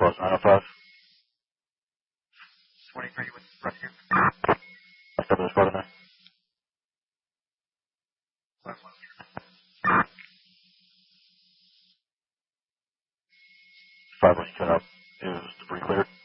Airbus 905. 23 with rescue. Step of the spot in there. Last one. 5 when you cut up. Is debris cleared?